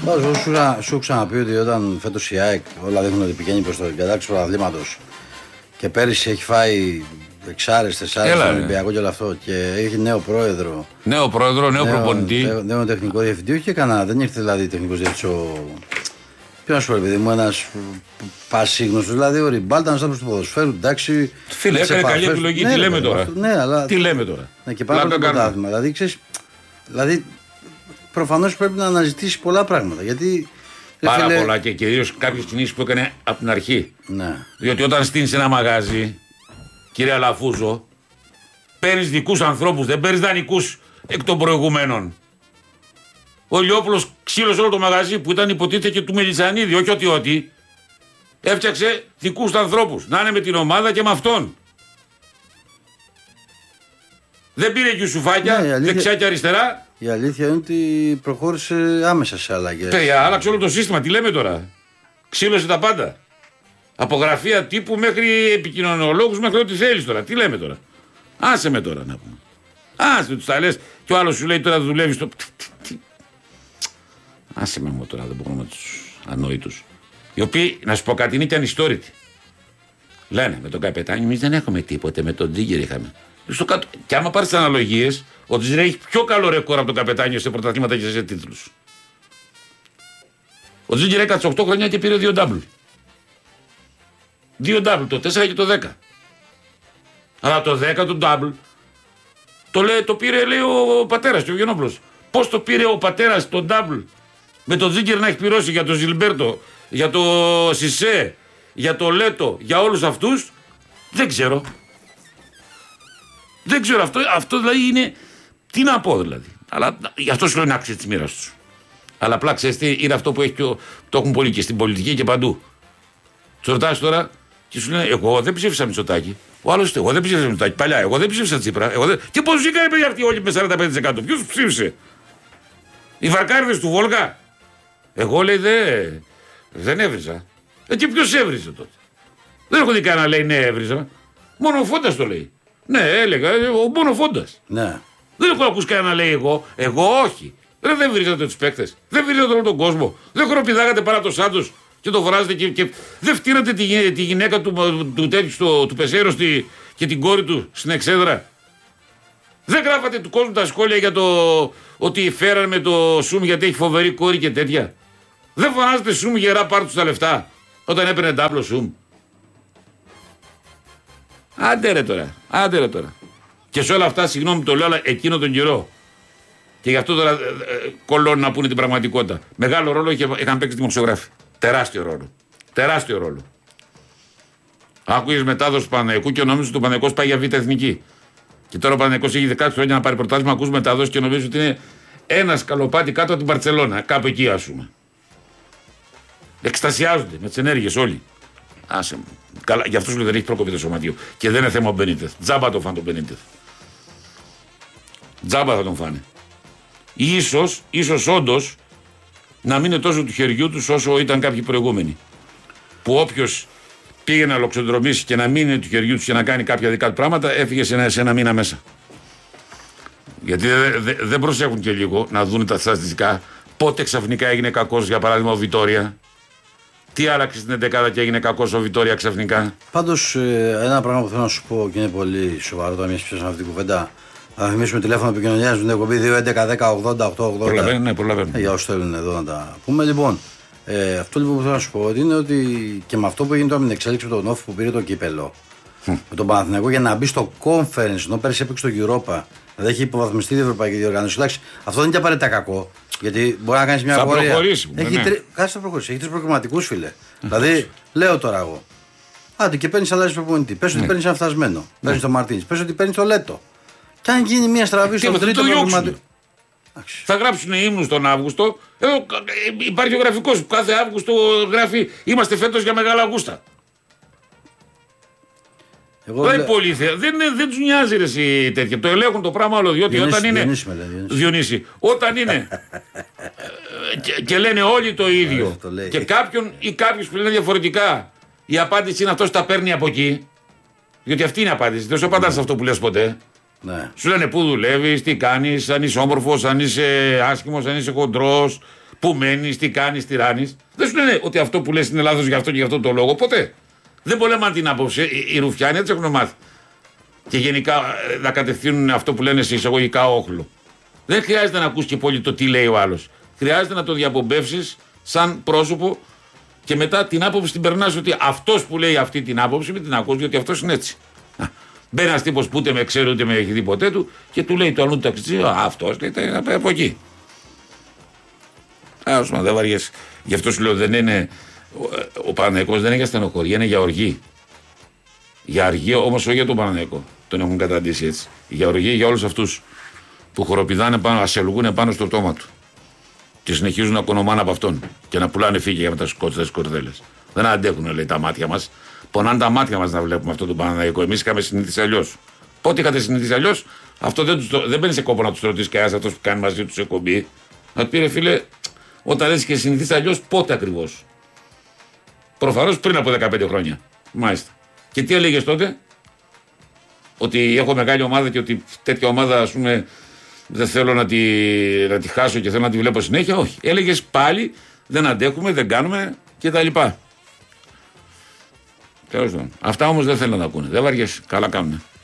Σου έχω ξαναπεί ότι όταν φέτος η ΑΕΚ όλα δείχνουν ότι πηγαίνει προς το κατάξυση του πρωταθλήματος και πέρυσι έχει φάει εξάρες, τεσσάρες στον Ολυμπιακό και όλο αυτό και έχει νέο πρόεδρο. Νέο προπονητή. Νέο τεχνικό διευθυντή. Όχι και κανένα, δεν ήρθε δηλαδή τεχνικός διευθυντής ποιο να σου πω, παιδί μου, ένας πασίγνωστος, δηλαδή ο Ριμπάλτα, ένας άνθρωπος του ποδοσφαίρου, εντάξει. Φίλε, έκανε καλή επιλογή, τι λέμε τώρα. Ναι, αλλά. Τι λέμε τώρα. Ναι, και πάμε το πρωτάθλημα. Δηλαδή, ξέρεις, προφανώς πρέπει να αναζητήσει πολλά πράγματα. Γιατί. Πάρα πολλά και κυρίως κάποιες κινήσεις που έκανε από την αρχή. Ναι. Διότι όταν στείνεις ένα μαγάζι, κύριε Αλαφούζο, παίρνεις δικούς ανθρώπους, δεν παίρνεις δανεικούς εκ των προηγουμένων. Ο Ηλιόπουλος ξύλωσε όλο το μαγαζί που ήταν υποτίθεται και του Μελισσανίδη, όχι ότι. Έφτιαξε δικούς του ανθρώπους, να είναι με την ομάδα και με αυτόν. Δεν πήρε γιουσουφάκια, δεξιά και αριστερά. Η αλήθεια είναι ότι προχώρησε άμεσα σε αλλαγές. Άλλαξε όλο το σύστημα, τι λέμε τώρα. Ξύλωσε τα πάντα. Από γραφεία τύπου μέχρι επικοινωνιολόγους, μέχρι ό,τι θέλεις τώρα. Τι λέμε τώρα. Άσε με τώρα να πούμε. Άσε τους τα λες και ο άλλος σου λέει τώρα δουλεύει στο. Άσε με τώρα, δεν μπορούμε με τους ανόητους. Οι οποίοι, να σου πω κάτι, είναι και ανιστόρητοι. Λένε με τον Καπετάνιο, εμείς δεν έχουμε τίποτε, με τον Τζίγκερ είχαμε. Και άμα πάρεις τις αναλογίες, ο Τζίγκερ έχει πιο καλό ρεκόρ από τον Καπετάνιο σε πρωταθλήματα και σε τίτλους. Ο Τζίγκερ έκατσε 8 χρόνια και πήρε 2 double. 2 double, το 4 και το 10. Αλλά το 10 το double το πήρε, λέει, ο πατέρας του, ο Γενόπλος. Πώς το πήρε ο πατέρας το double με τον Τζίγκερ να έχει πληρώσει για τον Ζιλμπέρτο, για το Σισέ, για το Λέτο, για όλους αυτούς, δεν ξέρω. Δεν ξέρω, αυτό δηλαδή είναι, τι να πω δηλαδή. Αλλά γι' αυτό σου λέω είναι άξιο της μοίρας τους. Αλλά απλά ξέρεις τι, είναι αυτό που έχει το έχουν πολλοί και στην πολιτική και παντού. Τους ρωτάς τώρα και σου λένε, εγώ δεν ψήφισα Μητσοτάκη. Ο άλλος, εγώ δεν ψήφισα Μητσοτάκη. Παλιά, εγώ δεν ψήφισα Τσίπρα. Και πώς βγήκανε παιδιά αυτοί όλοι με 45%. Ποιος ψήφισε? Οι βαρκάριδες του Βόλγα. Εγώ λέει δεν έβριζα. Και ποιος έβριζε τότε? Δεν έχω δει κανένα λέει ναι έβριζα. Μόνο ο Φόντας το λέει. Ναι, έλεγα, μόνο ο Φόντας. Ναι. Δεν έχω ακούσει κανένα λέει εγώ όχι. Δεν βρίζατε τους παίκτες. Δεν βρίζατε όλο τον κόσμο. Δεν χροπηδάγατε παρά το Σάντος και το βράζετε και δεν φτύρατε τη γυναίκα του Πεσέρο και την κόρη του στην εξέδρα. Δεν γράφατε του κόσμου τα σχόλια για το ότι φέρανε με το Σουμ γιατί έχει φοβερή κόρη και τέτοια. Δεν φωνάζετε Σουμ γερά, πάρ' τους τα λεφτά όταν έπαιρνε τάπλο Σουμ. Άντε ρε τώρα. Και σε όλα αυτά, συγγνώμη το λέω, αλλά εκείνο τον καιρό. Και γι' αυτό τώρα κολλώνουν να πούνε την πραγματικότητα. Μεγάλο ρόλο είχαν παίξει δημοσιογράφοι. Τεράστιο ρόλο. Άκουγες μετάδοση του Παναθηναϊκού και νόμιζες ότι ο Παναθηναϊκός πάει για Β' Εθνική. Και τώρα ο Παναθηναϊκός έχει 10 χρόνια να πάρει πρωτάθλημα. Ακούς μετάδοση και νομίζεις ότι είναι ένα σκαλοπάτι κάτω από την Μπαρτσελώνα. Κάπου εκεί, ας πούμε. Εκστασιάζονται με τις ενέργειες όλοι. Άσε μου. Καλά, γι' αυτό σου λέω δεν έχει προκοπή το σωματείο. Και δεν είναι θέμα ο Μπενίτεθ. Τζάμπα το φάνε τον Μπενίτεθ. Τζάμπα θα τον φάνε. Ίσως όντως να μην είναι τόσο του χεριού τους όσο ήταν κάποιοι προηγούμενοι. Που όποιος πήγε να λοξοδρομήσει και να μην είναι του χεριού τους και να κάνει κάποια δικά του πράγματα, έφυγε σε ένα μήνα μέσα. Γιατί δεν προσέχουν και λίγο να δουν τα στατιστικά. Πότε ξαφνικά έγινε κακός, για παράδειγμα, ο Βιτόρια. Τι άλλαξε στην 11η και έγινε κακός ο Βιτόρια ξαφνικά. Πάντως, ένα πράγμα που θέλω να σου πω και είναι πολύ σοβαρό όταν μια πιάσαμε αυτή την κουβέντα. Να θυμίσουμε τηλέφωνο επικοινωνία με την εκπομπή 2.11.10.80.880. Ναι, προλαβαίνω. Για όσους θέλουν εδώ να τα πούμε. Λοιπόν, αυτό λοιπόν που θέλω να σου πω είναι ότι και με αυτό που έγινε τώρα με την εξέλιξη με τον Όφη που πήρε το κύπελο με τον Παναθηναϊκό για να μπει στο conference, ενώ πέρυσι έπαιξε στο Europa. Δηλαδή έχει υποβαθμιστεί η Ευρωπαϊκή Διοργάνωση. Εντάξει, αυτό δεν είναι και απαραίτητα κακό. Γιατί μπορεί να κάνει μια πορεία. Θα προχωρήσει. Κάτσε να προχωρήσει. Έχει 3 προγραμματικούς, φίλε. Δηλαδή, λέω τώρα εγώ. Άντε και παίρνει αλλάζει προπονητή. Πες ότι παίρνει ένα φτασμένο. Παίρνει τον Μαρτίνς. Πες ότι παίρνει το Λέτο. Και αν γίνει μια στραβή στο τρίτο προγραμματικό. Θα γράψουν ήμουν τον Αύγουστο. Εδώ υπάρχει ο γραφικός που κάθε Αύγουστο γράφει είμαστε φέτος για Μεγάλα Αυγούστα. Δεν τους νοιάζει ρε εσύ τέτοια. Το ελέγχουν το πράγμα όλο. Διότι όταν είναι. Διονύση. Όταν είναι. Και λένε όλοι το ίδιο. Και κάποιον ή κάποιος που λένε διαφορετικά. Η απάντηση είναι αυτός τα παίρνει από εκεί. Διότι αυτή είναι η απάντηση. Δεν σου απαντάς σε αυτό που λες ποτέ. Ναι. Σου λένε πού δουλεύεις, τι κάνεις, αν είσαι όμορφος, αν είσαι άσχημος, αν είσαι χοντρός, Πού μένεις, τι κάνεις, τι ράνεις. Δεν σου λένε ότι αυτό που λες είναι λάθος για αυτό και για αυτό το λόγο. Ποτέ. Δεν πολέμαν την άποψη. Οι ρουφιάνοι έτσι έχουν μάθει. Και γενικά να κατευθύνουν αυτό που λένε σε εισαγωγικά όχλο. Δεν χρειάζεται να ακούς και πολύ το τι λέει ο άλλος. Χρειάζεται να το διαπομπεύσεις σαν πρόσωπο και μετά την άποψη την περνάς ότι αυτός που λέει αυτή την άποψη μην την ακούς, διότι αυτός είναι έτσι. Μπαίνει ένας τύπος που ούτε με ξέρει ούτε με έχει δει ποτέ του και του λέει το αλλού του ταξιτζή, αυτός λέει από εκεί. Δεν βαριέσαι. Γι' αυτό σου λέω δεν είναι. Ο Παναθηναϊκός δεν είναι για στενοχωρία, είναι για οργή. Για αργή όμως όχι για τον Παναθηναϊκό. Τον έχουν καταντήσει έτσι. Για οργή για όλους αυτούς που χοροπηδάνε πάνω, ασελγούν πάνω στο πτώμα του. Και συνεχίζουν να κονομάνε από αυτόν και να πουλάνε φύγια με τα κορδέλες. Δεν αντέχουν, λέει, τα μάτια μας. Πονάνε τα μάτια μας να βλέπουμε αυτό το Παναθηναϊκό. Εμείς είχαμε συνηθίσει αλλιώς. Πότε είχατε συνηθίσει αλλιώς, αυτό δεν μπαίνει σε κόπο να του ρωτήσει κανένα αυτό που κάνει μαζί του εκπομπή. Να του πει, ρε φίλε, όταν λες και συνηθίσει αλλιώς, πότε ακριβώς. Προφανώς πριν από 15 χρόνια. Μάλιστα. Και τι έλεγες τότε, ότι έχω μεγάλη ομάδα και ότι τέτοια ομάδα, ας πούμε, δεν θέλω να τη χάσω και θέλω να τη βλέπω συνέχεια. Όχι. Έλεγες πάλι δεν αντέχουμε, δεν κάνουμε κτλ. Τέλος πάντων. Αυτά όμως δεν θέλω να τα ακούνε. Δεν βαριέσαι. Καλά κάνουνε.